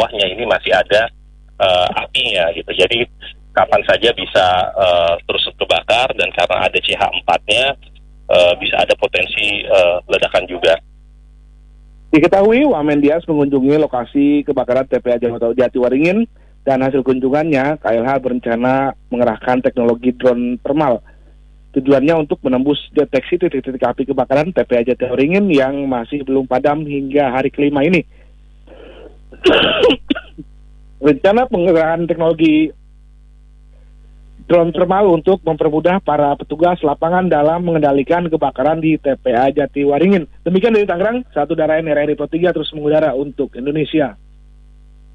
bawahnya ini masih ada apinya gitu. Jadi kapan saja bisa terus terbakar, dan karena ada CH4-nya bisa ada potensi ledakan juga. Diketahui Wamendias mengunjungi lokasi kebakaran TPA Jatiwaringin, dan hasil kunjungannya KLH berencana mengerahkan teknologi drone thermal. Tujuannya untuk menembus deteksi titik-titik api kebakaran TPA Jatiwaringin yang masih belum padam hingga hari kelima ini. Rencana pengerahan teknologi drone thermal untuk mempermudah para petugas lapangan dalam mengendalikan kebakaran di TPA Jatiwaringin. Demikian dari Tangerang, satu Darain RRI Pro 3 terus mengudara untuk Indonesia.